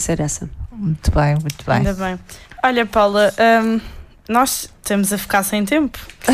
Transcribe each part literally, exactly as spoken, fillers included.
ser essa. Muito bem, muito bem. Ainda bem. Olha, Paula, hum, nós estamos a ficar sem tempo.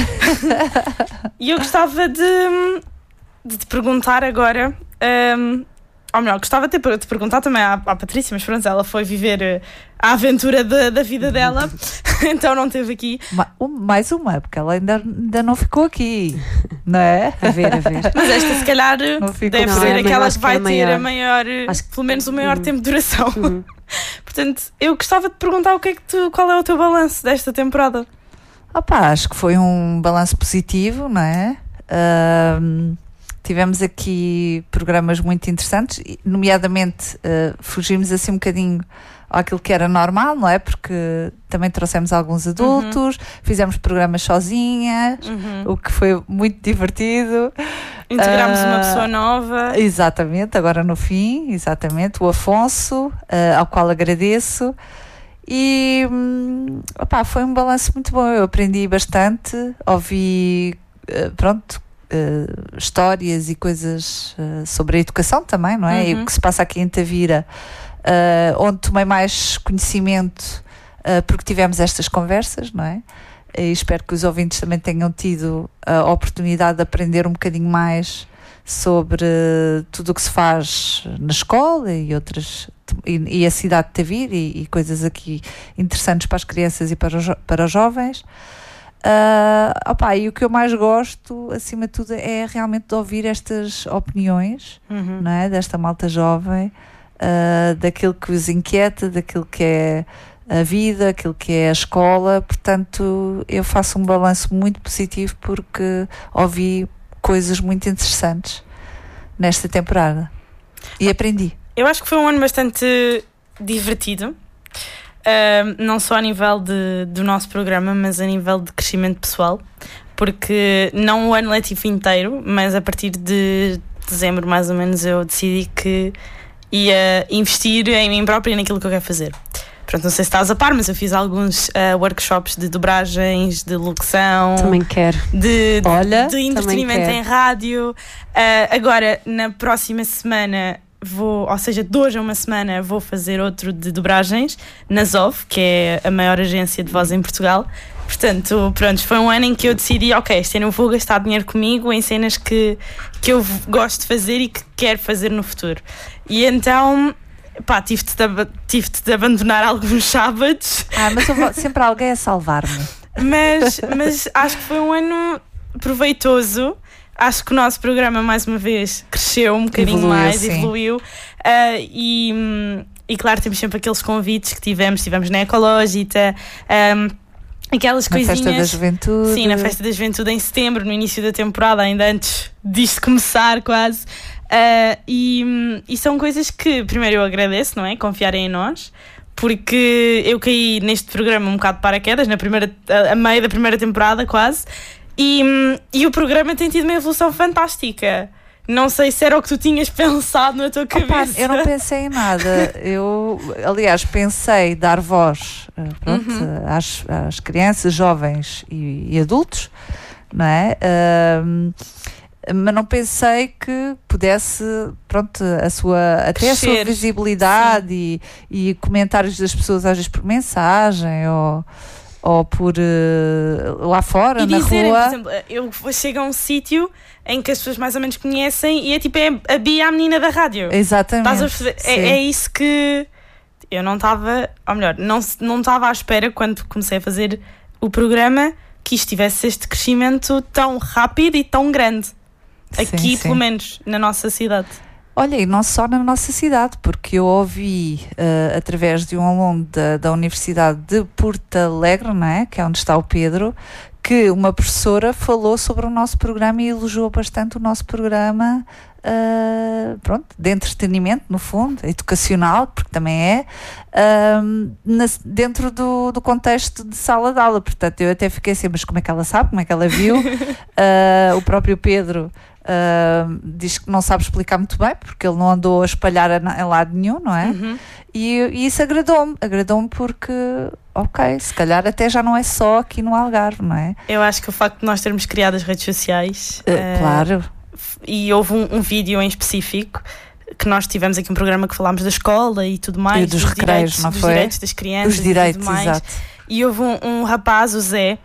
E eu gostava de, de te perguntar agora, hum, ou melhor, gostava de te perguntar também à, à Patrícia, mas pronto, ela foi viver a aventura de, da vida dela, então não esteve aqui. Ma- um- mais uma, porque ela ainda, ainda não ficou aqui, não é? A ver, a ver. Mas esta, se calhar, Não ficou deve não, ser é a aquela maior, que vai acho que ter é a a maior, Acho que- pelo menos o maior Uhum. tempo de duração. Uhum. Portanto, eu gostava de te perguntar o que é que tu, qual é o teu balanço desta temporada? Opa, acho que foi um balanço positivo, não é? Ahm, tivemos aqui programas muito interessantes, e, nomeadamente uh, fugimos assim um bocadinho àquilo que era normal, não é? Porque também trouxemos alguns adultos, fizemos programas sozinhas, Uhum. o que foi muito divertido. Integramos Ah, uma pessoa nova. Exatamente, agora no fim, exatamente, o Afonso, uh, ao qual agradeço. E hum, opá, foi um balanço muito bom. Eu aprendi bastante, ouvi uh, pronto, uh, histórias e coisas uh, sobre a educação também, não é? Uhum. E o que se passa aqui em Tavira, uh, onde tomei mais conhecimento uh, porque tivemos estas conversas, não é? E espero que os ouvintes também tenham tido a oportunidade de aprender um bocadinho mais sobre tudo o que se faz na escola e outras e, e a cidade de Tavira e, e coisas aqui interessantes para as crianças e para os, jo- para os jovens. Uh, opa, e o que eu mais gosto, acima de tudo, é realmente de ouvir estas opiniões, Uhum. não é? Desta malta jovem, uh, daquilo que os inquieta, daquilo que é a vida, aquilo que é a escola. Portanto, eu faço um balanço muito positivo porque ouvi coisas muito interessantes nesta temporada e aprendi. Eu acho que foi um ano bastante divertido, uh, não só a nível de, do nosso programa, mas a nível de crescimento pessoal, porque não o ano letivo inteiro, mas a partir de dezembro mais ou menos eu decidi que ia investir em mim própria e naquilo que eu quero fazer. Pronto, não sei se estás a par, mas eu fiz alguns uh, workshops de dobragens, de locução, Também quero. de, de, Olha, de entretenimento quero. em rádio. Uh, agora, na próxima semana, vou, ou seja, de hoje a uma semana, vou fazer outro de dobragens na Zov, que é a maior agência de voz em Portugal. Portanto, pronto, foi um ano em que eu decidi, ok, este ano eu vou gastar dinheiro comigo em cenas que, que eu gosto de fazer e que quero fazer no futuro. E então, pá, tive-te de, ab- tive-te de abandonar alguns sábados, Ah, mas houve sempre alguém a salvar-me. mas, mas acho que foi um ano proveitoso. Acho que o nosso programa, mais uma vez, cresceu um bocadinho Evoluiu, mais, sim. evoluiu. Ah, e, hum, e claro, temos sempre aqueles convites que tivemos. Tivemos na Ecológita, hum, aquelas Na coisinhas. Festa da Juventude. Sim, na Festa da Juventude em setembro, no início da temporada, ainda antes disto começar quase. Ah, e, hum, e são coisas que, primeiro, eu agradeço, não é? Confiarem em nós. Porque eu caí neste programa um bocado de paraquedas, na primeira, a, a meio da primeira temporada quase. E, hum, e o programa tem tido uma evolução fantástica. Não sei se era o que tu tinhas pensado na tua Opa, cabeça. eu não pensei em nada. Eu, aliás, pensei dar voz eh, pronto, Uhum. às, às crianças, jovens e, e adultos, não é? Ahm, mas não pensei que pudesse, pronto, a sua, até a sua Crescer. visibilidade e, e comentários das pessoas, às vezes por mensagem ou, ou por eh, lá fora, E na dizerem, rua. por exemplo, eu chego a um sítio em que as pessoas mais ou menos conhecem e é tipo, é a Bia, a menina da rádio. Exatamente. Estás a perceber? É, sim. é isso que eu não estava, ou melhor, não não estava à espera quando comecei a fazer o programa que isto tivesse este crescimento tão rápido e tão grande. Aqui, Sim, sim. pelo menos, na nossa cidade. Olha, e não só na nossa cidade, porque eu ouvi uh, através de um aluno da, da Universidade de Porto Alegre, não é? Que é onde está o Pedro, que uma professora falou sobre o nosso programa e elogiou bastante o nosso programa, uh, pronto, de entretenimento, no fundo, educacional, porque também é, um, na, dentro do, do contexto de sala de aula. Portanto, eu até fiquei assim, mas como é que ela sabe, como é que ela viu? uh, o próprio Pedro Uh, diz que não sabe explicar muito bem, porque ele não andou a espalhar a, a lado nenhum, não é? Uhum. E, e isso agradou-me, agradou-me porque, ok, se calhar até já não é só aqui no Algarve, não é? Eu acho que o facto de nós termos criado as redes sociais Uh, eh, claro. e houve um, um vídeo em específico que nós tivemos aqui um programa que falámos da escola e tudo mais, e dos, dos recreios, direitos, não dos foi? direitos das crianças, os direitos, e tudo mais. Exato. E houve um, um rapaz, o Zé,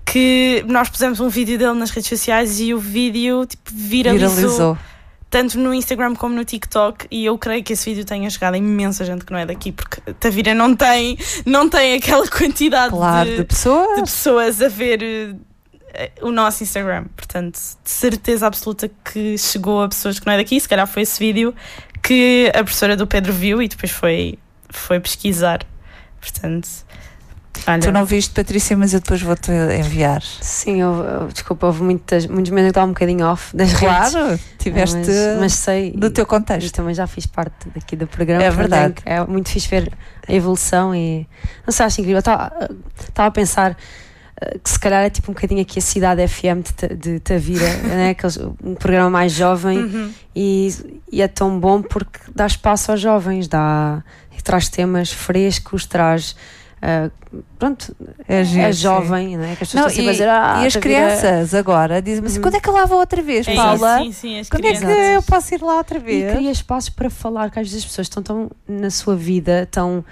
que nós pusemos um vídeo dele nas redes sociais e o vídeo tipo, viralizou, viralizou tanto no Instagram como no TikTok, e eu creio que esse vídeo tenha chegado a imensa gente que não é daqui, porque Tavira não tem, não tem aquela quantidade claro, de, de, pessoas. de pessoas a ver uh, o nosso Instagram. Portanto, de certeza absoluta que chegou a pessoas que não é daqui. Se calhar foi esse vídeo que a professora do Pedro viu e depois foi, foi pesquisar. Portanto, olha. Tu não viste, Patrícia, mas eu depois vou-te enviar. Sim, eu, eu, desculpa, houve muitas, muitos meses que estava um bocadinho off das claro, redes. tiveste mas, mas sei, do teu contexto. E também já fiz parte daqui do programa. É verdade. É, é muito fixe ver a evolução e não sei, acho incrível. Estava a pensar que se calhar é tipo um bocadinho aqui a Cidade F M de, de Tavira, né? Aqueles, um programa mais jovem. Uhum. e, e é tão bom porque dá espaço aos jovens, dá, traz temas frescos, traz uh, pronto, é, é jovem, né? Que as pessoas não, estão e, a dizer, ah, e as crianças agora dizem-me assim, uhum. quando é que eu lá vou outra vez, é Paula? Sim, sim, as quando crianças. é que eu posso ir lá outra vez? E cria espaços para falar, que às vezes as pessoas estão tão na sua vida, tão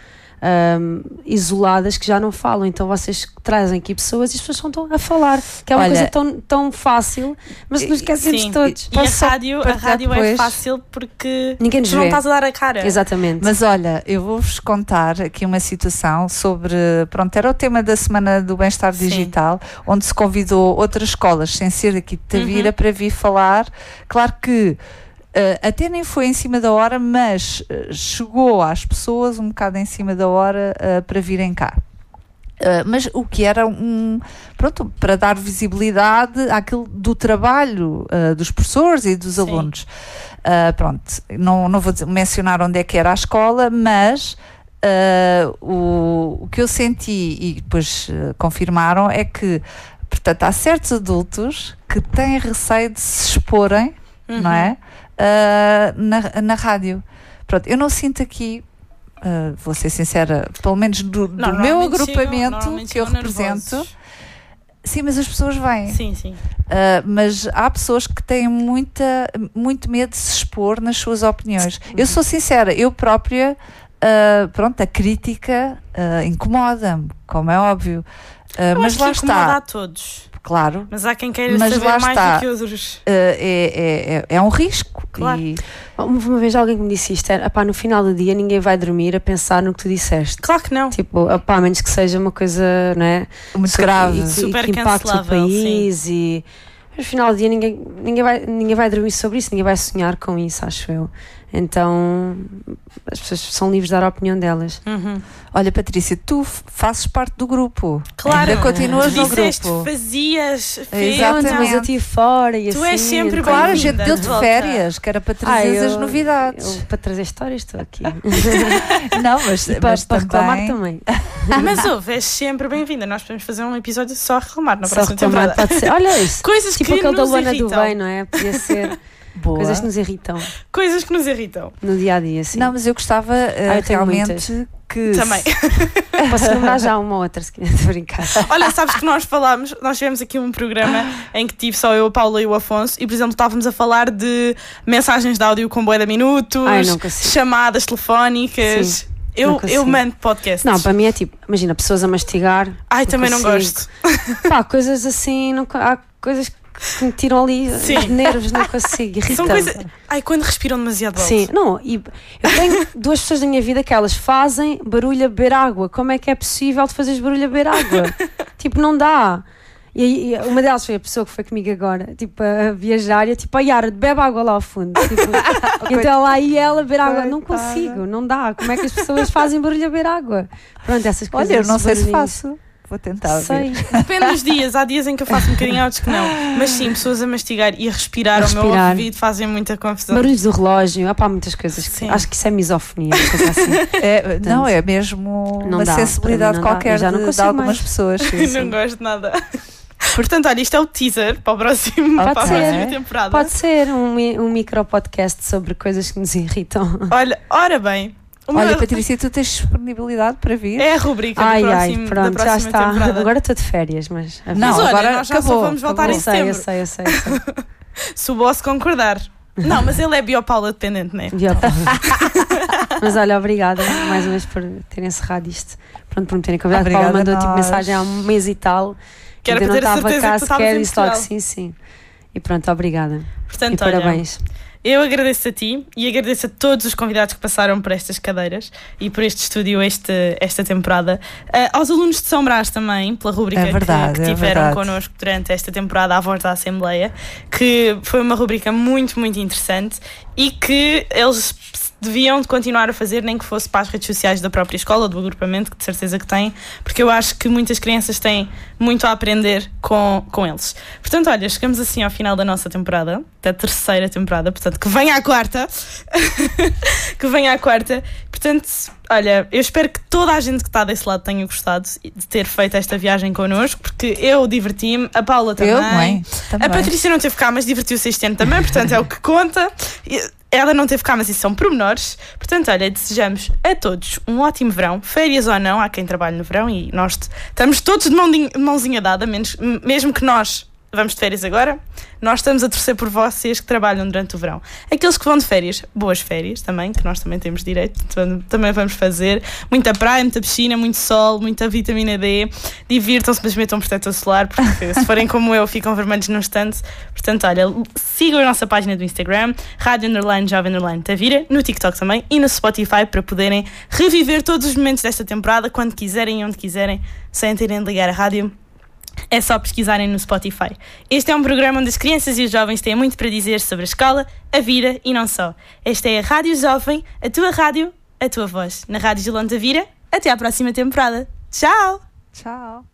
Um, isoladas que já não falam, então vocês trazem aqui pessoas e as pessoas estão a falar, que é uma Olha, coisa tão, tão fácil, mas nos esquecemos todos. E, e a rádio, a rádio depois? é fácil porque ninguém tu não estás a dar a cara. Exatamente. Mas olha, eu vou-vos contar aqui uma situação sobre, pronto, era o tema da Semana do Bem-Estar Digital, onde se convidou outras escolas, sem ser aqui de Tavira, uhum. para vir falar. Claro que Uh, até nem foi em cima da hora, mas uh, chegou às pessoas um bocado em cima da hora uh, para virem cá. Uh, mas o que era um, pronto, para dar visibilidade àquilo do trabalho uh, dos professores e dos Sim. alunos. Uh, pronto, não, não vou dizer, mencionar onde é que era a escola, mas uh, o, o que eu senti e depois uh, confirmaram é que, portanto, há certos adultos que têm receio de se exporem, uhum. não é? Uh, na, na rádio. Pronto, eu não sinto aqui, uh, vou ser sincera, pelo menos do, do meu agrupamento chegam, que eu represento. Nervosos. Sim, mas as pessoas vêm. Sim, sim. Uh, mas há pessoas que têm muita, muito medo de se expor nas suas opiniões. Uhum. Eu sou sincera, eu própria, uh, pronto, a crítica uh, incomoda-me, como é óbvio. Uh, mas lá está. A todos. Claro. Mas há quem queira mas saber lá mais está. do que outros. Uh, é, é, é um risco. Claro. E... Uma vez alguém que me disse isto, é, apá, no final do dia ninguém vai dormir a pensar no que tu disseste. Claro que não. Tipo, apá, a menos que seja uma coisa, não é? Muito Super, grave. E, Super que impacte o país sim. e... Mas no final do dia ninguém, ninguém, vai, ninguém vai dormir sobre isso, ninguém vai sonhar com isso, acho eu. Então as pessoas são livres de dar a opinião delas. Uhum. Olha, Patrícia, tu fazes parte do grupo. Claro, ainda continuas tu no disseste, grupo. Fazias, fez, exatamente. Mas eu estive fora e tu assim. és sempre então... Claro, a gente deu-te férias, que era para trazer ah, eu, as novidades. Eu, para trazer histórias estou aqui. Não, mas, e para, mas para também... reclamar também. Mas ouve, és sempre bem-vinda. Nós podemos fazer um episódio só a reclamar na só próxima reclamar, temporada. Pode ser. Olha isso. Coisas tipo que aquele da nos Luana irritam. do Bem, não é? Podia ser. Boa. Coisas que nos irritam. Coisas que nos irritam. No dia a dia, sim. Não, mas eu gostava uh, ah, eu realmente muitas. que. Também. Posso lembrar já uma ou outra, se quiser brincar. Olha, sabes que nós falámos, nós tivemos aqui um programa em que tive só eu, a Paula e o Afonso, e por exemplo estávamos a falar de mensagens de áudio com bué de minutos, Ai, chamadas telefónicas. Sim. Eu, eu mando podcasts. Não, para mim é tipo, imagina, pessoas a mastigar. Ai, também consigo. não gosto. Pá, coisas assim, não, há coisas que me tiram ali Sim. os nervos, não consigo, irritam. São coisas. Ai, quando respiram demasiado alto. Sim, não, e eu tenho duas pessoas da minha vida que elas fazem barulho a beber água. Como é que é possível de fazeres barulho a beber água? Tipo, não dá. E, e uma delas foi a pessoa que foi comigo agora, tipo, a viajar, e eu, tipo, a Yara, bebe água lá ao fundo. Tipo, então lá ia ela beber água. Não consigo, não dá. Como é que as pessoas fazem barulho a beber água? Pronto, essas coisas. Olha, eu não sei se faço. Vou tentar. Sei. Depende dos dias. Há dias em que eu faço um bocadinho, há outros que não. Mas sim, pessoas a mastigar e a respirar, a respirar. ao meu ouvido fazem muita confusão. Barulhos do relógio, há pá, muitas coisas. Que, acho que isso é misofonia. Coisa assim. É, Portanto, não, é mesmo não uma dá, sensibilidade não qualquer já não de, de algumas mais. pessoas. Sim, sim. Não gosto de nada. Portanto, olha, isto é o teaser para, o próximo, Pode para a ser. próxima temporada. Pode ser um, um micro podcast sobre coisas que nos irritam. Olha, ora bem. Olha, meu... Patrícia, tu tens disponibilidade para vir? É a rubrica do ai, próximo, ai, pronto, da próxima já está. temporada. Agora estou de férias, mas... Não, mas olha, agora nós já acabou, só vamos voltar acabou. em setembro. Eu sei, eu sei, eu sei. Se o boss concordar. Não, mas ele é Biopaula dependente, não é? Biopaula. Mas olha, obrigada mais uma vez por terem encerrado isto. Pronto, por me terem convidado. A Paula mandou tipo mensagem há um mês e tal. Que era para ter a certeza cá, que tu estavas em disse logo sim, sim. E pronto, obrigada. Portanto, e olha, parabéns. Eu agradeço a ti e agradeço a todos os convidados que passaram por estas cadeiras e por este estúdio este, esta temporada. Uh, aos alunos de São Brás também, pela rubrica é verdade, que, que tiveram é connosco durante esta temporada à voz da Assembleia, que foi uma rubrica muito, muito interessante e que eles deviam de continuar a fazer, nem que fosse para as redes sociais da própria escola, do agrupamento, que de certeza que têm, porque eu acho que muitas crianças têm muito a aprender com, com eles. Portanto, olha, chegamos assim ao final da nossa temporada, da terceira temporada, portanto, que venha à quarta, que venha à quarta. Portanto, olha, eu espero que toda a gente que está desse lado tenha gostado de ter feito esta viagem connosco, porque eu diverti-me, a Paula também, eu, mãe, também. A Patrícia não teve cá, mas divertiu-se este ano também, portanto é o que conta. Ela não teve cá, mas isso são pormenores. Portanto, olha, desejamos a todos um ótimo verão, férias ou não, há quem trabalhe no verão e nós estamos todos de mãozinha, mãozinha dada, menos, mesmo que nós vamos de férias agora, nós estamos a torcer por vocês que trabalham durante o verão. Aqueles que vão de férias, boas férias também, que nós também temos direito, também vamos fazer. Muita praia, muita piscina, muito sol, muita vitamina D. Divirtam-se, mas metam protetor solar, porque se forem como eu, ficam vermelhos num instante. Portanto, olha, sigam a nossa página do Instagram, Rádio Underline Jovem Underline Tavira, no TikTok também e no Spotify, para poderem reviver todos os momentos desta temporada, quando quiserem e onde quiserem, sem terem de ligar a rádio. É só pesquisarem no Spotify. Este é um programa onde as crianças e os jovens têm muito para dizer sobre a escola, a vida e não só. Esta é a Rádio Jovem, a tua rádio, a tua voz. Na Rádio Gilão Tavira, até à próxima temporada. Tchau! Tchau!